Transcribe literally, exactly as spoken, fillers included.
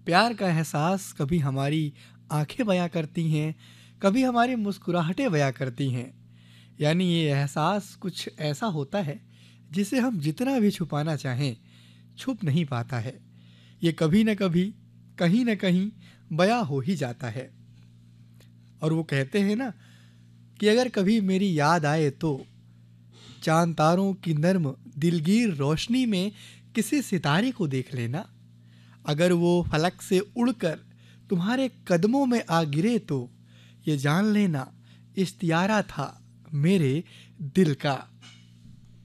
प्यार का एहसास कभी हमारी आंखें बयां करती हैं, कभी हमारी मुस्कुराहटें बयां करती हैं। यानी ये एहसास कुछ ऐसा होता है जिसे हम जितना भी छुपाना चाहें, छुप नहीं पाता है। ये कभी न कभी, कहीं न कहीं बयां हो ही जाता है। और वो कहते हैं ना कि अगर कभी मेरी याद आए तो चांद तारों की नर्म दिलगीर रोशनी में किसी सितारे को देख लेना। अगर वो फलक से उड़कर तुम्हारे कदमों में आ गिरे तो ये जान लेना इश्तियारा था मेरे दिल का।